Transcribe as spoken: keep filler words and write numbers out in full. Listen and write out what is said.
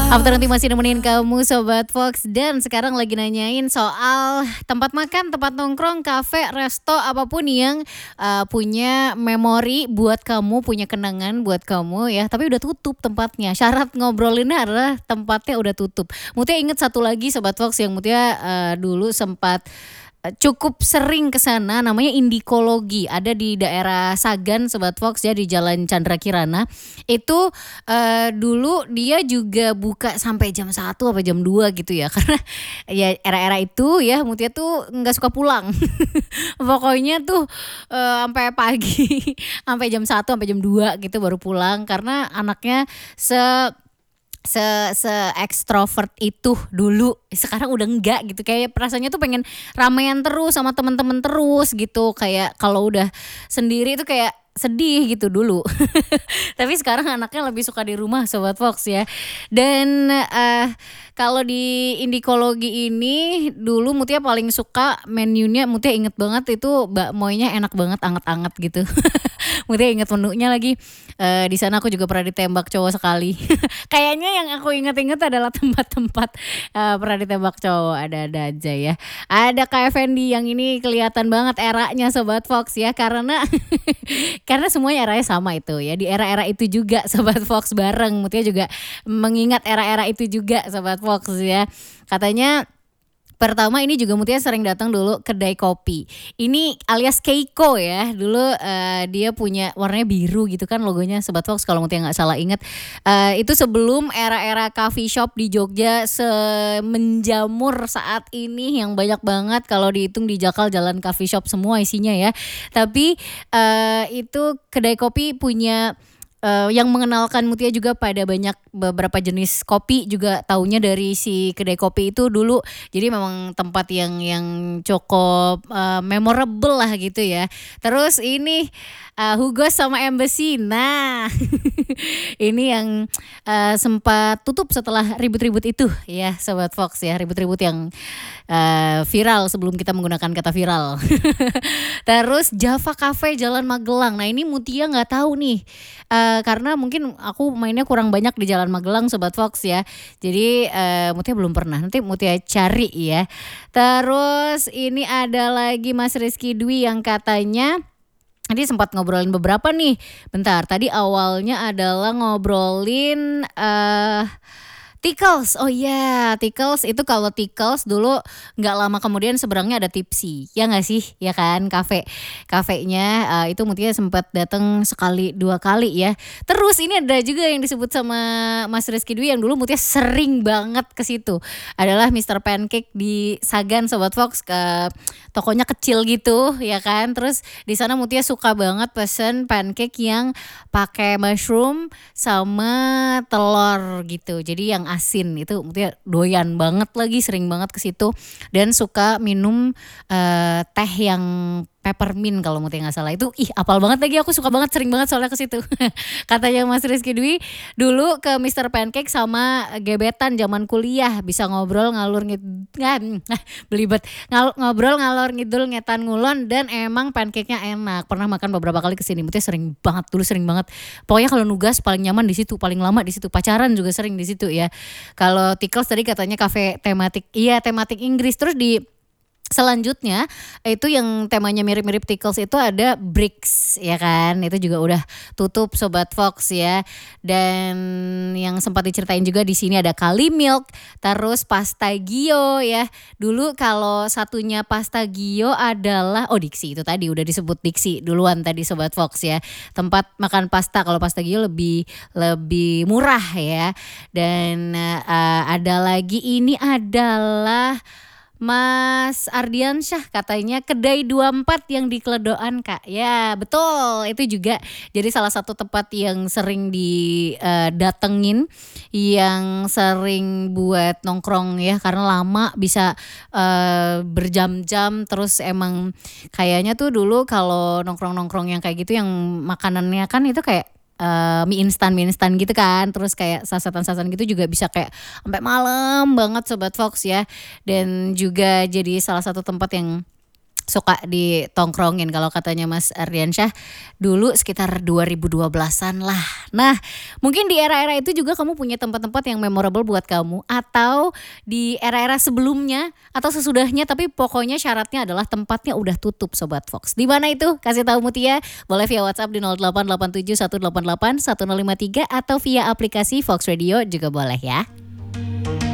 After nanti masih nemenin kamu Sobat Fox. Dan sekarang lagi nanyain soal tempat makan, tempat nongkrong, kafe, resto, apapun yang uh, punya memori buat kamu, punya kenangan buat kamu ya. Tapi udah tutup tempatnya. Syarat ngobrolinnya adalah tempatnya udah tutup. Mutia inget satu lagi Sobat Fox yang Mutia uh, dulu sempat cukup sering ke sana, namanya Indikologi, ada di daerah Sagan Sobat Fox ya, di Jalan Chandra Kirana. Itu uh, dulu dia juga buka sampai jam satu apa jam dua gitu ya. Karena ya era-era itu ya Mutia tuh enggak suka pulang. Pokoknya tuh uh, sampai pagi, sampai jam satu sampai jam dua gitu baru pulang karena anaknya se se se ekstrovert itu dulu. Sekarang udah enggak gitu, kayak perasaannya tuh pengen ramean terus sama teman-teman terus gitu, kayak kalau udah sendiri itu kayak sedih gitu dulu. Tapi sekarang anaknya lebih suka di rumah Sobat Fox ya. Dan uh, kalau di Indikologi ini dulu Mutia paling suka menunya, Mutia inget banget itu bakmoynya enak banget, anget-anget gitu. Mutia inget menunya lagi. Uh, di sana aku juga pernah ditembak cowok sekali. Kayaknya yang aku inget-inget adalah tempat-tempat uh, pernah ditembak cowok, ada-ada aja ya. Ada Kak Effendi yang ini kelihatan banget eranya Sobat Fox ya, karena karena semuanya eranya sama itu ya, di era-era itu juga Sobat Fox bareng. Mutia juga mengingat era-era itu juga Sobat Fox ya. Katanya pertama ini juga Mutia sering datang dulu kedai kopi. Ini alias Keiko ya. Dulu uh, dia punya warnanya biru gitu kan logonya Sobat Fox kalau Mutia nggak salah ingat. Uh, itu sebelum era-era coffee shop di Jogja semenjamur saat ini yang banyak banget, kalau dihitung di Jakal jalan coffee shop semua isinya ya. Tapi uh, itu kedai kopi punya Uh, yang mengenalkan Mutia juga pada banyak beberapa jenis kopi, juga taunya dari si kedai kopi itu dulu. Jadi memang tempat yang yang cukup uh, memorable lah gitu ya. Terus ini uh, Hugo sama Embassy. Nah, ini yang uh, sempat tutup setelah ribut-ribut itu ya Sobat Fox ya, ribut-ribut yang uh, viral sebelum kita menggunakan kata viral. Terus Java Cafe Jalan Magelang. Nah, ini Mutia nggak tahu nih. Uh, karena mungkin aku mainnya kurang banyak di Jalan Magelang Sobat Fox ya. Jadi uh, Mutia belum pernah. Nanti Mutia cari ya. Terus ini ada lagi Mas Rizky Dwi yang katanya tadi sempat ngobrolin beberapa nih. Bentar, tadi awalnya adalah ngobrolin uh, Tickles, oh iya yeah. Tickles itu kalau Tickles dulu nggak lama kemudian seberangnya ada Tipsy, ya nggak sih, ya kan, kafe, kafenya uh, itu Mutia sempat datang sekali dua kali ya. Terus ini ada juga yang disebut sama Mas Rizky Dwi yang dulu Mutia sering banget ke situ, adalah mister Pancake di Sagan Sobat Fox, ke tokonya kecil gitu ya kan. Terus di sana Mutia suka banget pesen pancake yang pakai mushroom sama telur gitu, jadi yang asin itu Mutia doyan banget lagi, sering banget ke situ. Dan suka minum uh, teh yang peppermint kalau Mutia nggak salah. Itu ih apal banget lagi, aku suka banget, sering banget soalnya ke situ. Katanya Mas Rizky Dwi dulu ke mister Pancake sama gebetan zaman kuliah, bisa ngobrol ngalur ngidul, belibet, Ngal, ngobrol ngalor ngidul ngetan ngulon, dan emang pancake-nya enak. Pernah makan beberapa kali kesini, Mutia sering banget dulu, sering banget. Pokoknya kalau nugas paling nyaman di situ, paling lama di situ, pacaran juga sering di situ ya. Kalau Tickles tadi katanya kafe tematik, iya tematik Inggris. Terus di selanjutnya itu yang temanya mirip-mirip Tickles itu ada Bricks ya kan, itu juga udah tutup Sobat Fox ya. Dan yang sempat diceritain juga di sini ada Kali Milk, terus Pastagio ya. Dulu kalau satunya Pastagio adalah oh Dixie, itu tadi udah disebut Dixie duluan tadi Sobat Fox ya. Tempat makan pasta, kalau Pastagio lebih lebih murah ya. Dan uh, ada lagi ini adalah Mas Ardiansyah katanya kedai dua puluh empat yang di Kledoan Kak. Ya betul, itu juga jadi salah satu tempat yang sering didatengin, yang sering buat nongkrong ya, karena lama bisa uh, berjam-jam. Terus emang kayaknya tuh dulu kalau nongkrong-nongkrong yang kayak gitu yang makanannya kan itu kayak Uh, mie instan mie instan gitu kan, terus kayak sasetan-sasetan gitu juga bisa kayak sampai malam banget Sobat Fox ya. Dan juga jadi salah satu tempat yang suka ditongkrongin kalau katanya Mas Ardiansyah dulu sekitar dua ribu dua belasan lah. Nah, mungkin di era-era itu juga kamu punya tempat-tempat yang memorable buat kamu atau di era-era sebelumnya atau sesudahnya tapi pokoknya syaratnya adalah tempatnya udah tutup Sobat Fox. Di mana itu? Kasih tahu Mutia, boleh via WhatsApp di nol delapan delapan tujuh satu delapan delapan satu nol lima tiga atau via aplikasi Fox Radio juga boleh ya.